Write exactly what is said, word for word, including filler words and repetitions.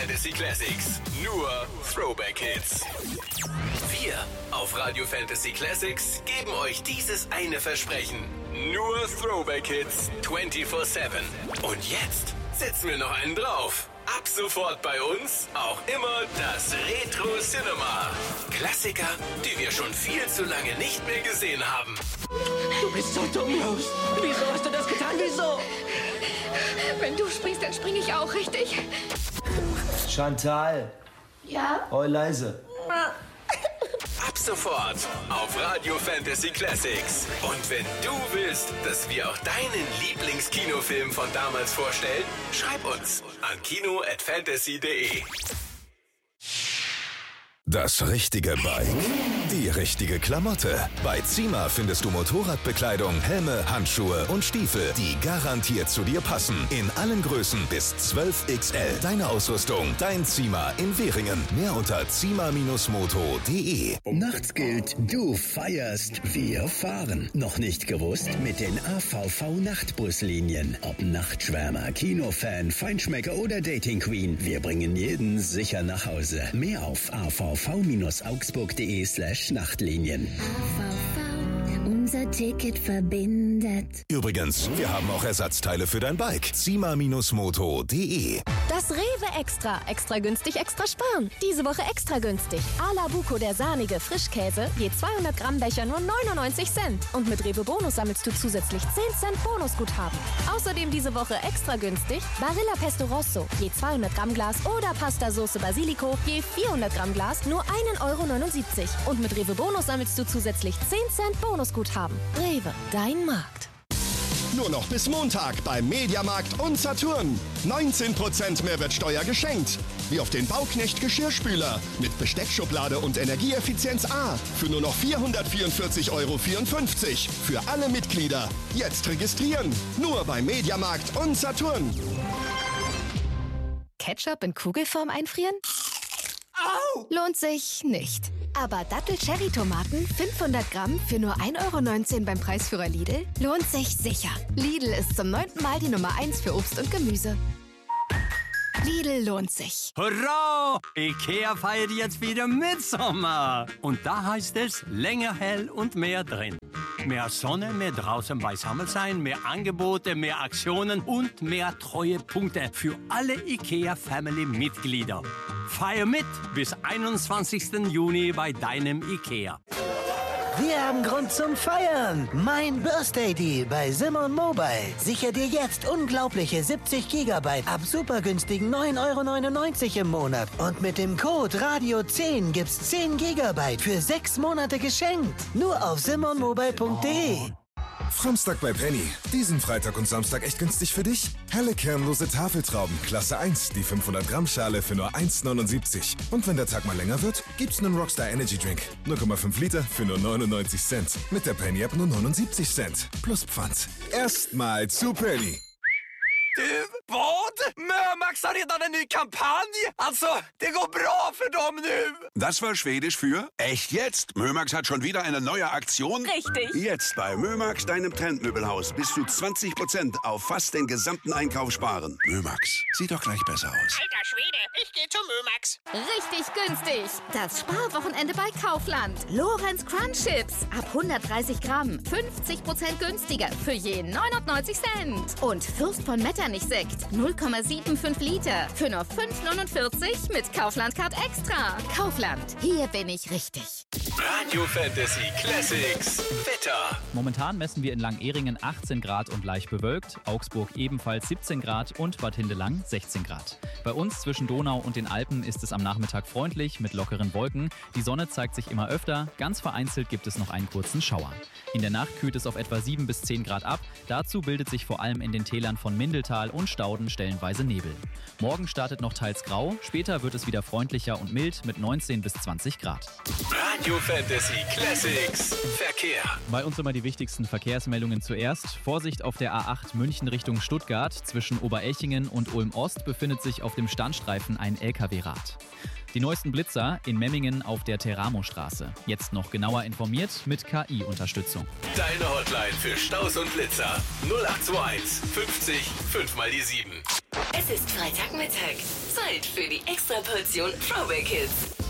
Fantasy Classics. Nur Throwback Hits. Wir auf Radio Fantasy Classics geben euch dieses eine Versprechen. Nur Throwback Hits vierundzwanzig sieben. Und jetzt setzen wir noch einen drauf. Ab sofort bei uns auch immer das Retro Cinema. Klassiker, die wir schon viel zu lange nicht mehr gesehen haben. Du bist so dumm, Rose. Wieso hast du das getan? Wieso? Wenn du springst, dann springe ich auch, richtig? Chantal. Ja? Oh, leise. Ab sofort auf Radio Fantasy Classics. Und wenn du willst, dass wir auch deinen Lieblingskinofilm von damals vorstellen, schreib uns an kino at fantasy punkt de. Das richtige Bike, die richtige Klamotte. Bei Zima findest du Motorradbekleidung, Helme, Handschuhe und Stiefel, die garantiert zu dir passen. In allen Größen bis zwölf X L. Deine Ausrüstung, dein Zima in Währingen. Mehr unter zima Bindestrich moto punkt de. Nachts gilt, du feierst, wir fahren. Noch nicht gewusst? Mit den A V V-Nachtbuslinien. Ob Nachtschwärmer, Kinofan, Feinschmecker oder Dating Queen. Wir bringen jeden sicher nach Hause. Mehr auf a v v-augsburg punkt de slash Nachtlinien. A V V, unser Ticket verbindet. Übrigens, wir haben auch Ersatzteile für dein Bike. zima Bindestrich moto punkt de. Das Rewe Extra. Extra günstig, extra sparen. Diese Woche extra günstig. Ala Buco, der sahnige Frischkäse, je zweihundert Gramm Becher nur neunundneunzig Cent. Und mit Rewe Bonus sammelst du zusätzlich zehn Cent Bonusguthaben. Außerdem diese Woche extra günstig Barilla Pesto Rosso, je zweihundert Gramm Glas oder Pasta Soße Basilico, je vierhundert Gramm Glas nur ein Euro neunundsiebzig. Und mit Rewe Bonus sammelst du zusätzlich zehn Cent Bonusguthaben. Rewe, dein Markt. Nur noch bis Montag beim Mediamarkt und Saturn. neunzehn Prozent Mehrwertsteuer geschenkt. Wie auf den Bauknecht Geschirrspüler mit Besteckschublade und Energieeffizienz A für nur noch vierhundertvierundvierzig Euro vierundfünfzig. Für alle Mitglieder. Jetzt registrieren. Nur beim Mediamarkt und Saturn. Ketchup in Kugelform einfrieren? Au! Lohnt sich nicht. Aber Dattel-Cherry-Tomaten fünfhundert Gramm für nur ein Euro neunzehn beim Preisführer Lidl lohnt sich sicher. Lidl ist zum neunten Mal die Nummer eins für Obst und Gemüse. Lidl lohnt sich. Hurra! Ikea feiert jetzt wieder Mitsommer. Und da heißt es länger hell und mehr drin. Mehr Sonne, mehr draußen beisammen sein, mehr Angebote, mehr Aktionen und mehr Treuepunkte für alle IKEA-Family-Mitglieder. Feier mit bis einundzwanzigsten Juni bei deinem IKEA. Wir haben Grund zum Feiern. Mein Birthday Deal bei Simon Mobile. Sicher dir jetzt unglaubliche siebzig Gigabyte ab super günstigen neun Euro neunundneunzig im Monat. Und mit dem Code Radio zehn gibt's zehn Gigabyte für sechs Monate geschenkt. Nur auf simon mobile punkt de. Samstag bei Penny. Diesen Freitag und Samstag echt günstig für dich? Helle kernlose Tafeltrauben, Klasse eins, die fünfhundert Gramm Schale für nur eins neunundsiebzig. Und wenn der Tag mal länger wird, gibt's einen Rockstar Energy Drink. null Komma fünf Liter für nur neunundneunzig Cent. Mit der Penny App nur neunundsiebzig Cent. Plus Pfand. Erstmal zu Penny. Du, vad? Mömax har redan en ny kampanj. Alltså, det går bra för dem nu. Das war Schwedisch für echt jetzt. Mömax hat schon wieder eine neue Aktion. Richtig. Jetzt bei Mömax, deinem Trendmöbelhaus, bis zu zwanzig Prozent auf fast den gesamten Einkauf sparen. Mömax, sieht doch gleich besser aus. Alter Schwede, ich gehe zu Mömax. Richtig günstig. Das Sparwochenende bei Kaufland. Lorenz Crunch Chips ab hundertdreißig Gramm. fünfzig Prozent günstiger für je neunundneunzig Cent. Und Fürst von Metternich-Sekt null Komma fünfundsiebzig Liter für nur fünf neunundvierzig mit Kaufland Card Extra. Kaufland, hier bin ich richtig. Radio Fantasy Classics Wetter. Momentan messen wir in Langehringen achtzehn Grad und leicht bewölkt, Augsburg ebenfalls siebzehn Grad und Bad Hindelang sechzehn Grad. Bei uns zwischen Donau und den Alpen ist es am Nachmittag freundlich mit lockeren Wolken. Die Sonne zeigt sich immer öfter, ganz vereinzelt gibt es noch einen kurzen Schauer. In der Nacht kühlt es auf etwa sieben bis zehn Grad ab. Dazu bildet sich vor allem in den Tälern von Mindeltal und Stauden stellenweise Nebel. Morgen startet noch teils grau, später wird es wieder freundlicher und mild mit neunzehn bis zwanzig Grad. Radio Fantasy Classics Verkehr. Bei uns immer die wichtigsten Verkehrsmeldungen zuerst. Vorsicht auf der A acht München Richtung Stuttgart. Zwischen Oberelchingen und Ulm-Ost befindet sich auf dem Standstreifen ein L K W-Rad. Die neuesten Blitzer in Memmingen auf der Teramo-Straße. Jetzt noch genauer informiert mit K I-Unterstützung. Deine Hotline für Staus und Blitzer null acht zwei eins fünfzig fünf mal die sieben. Es ist Freitagmittag. Zeit für die Extraportion Throwback Hits.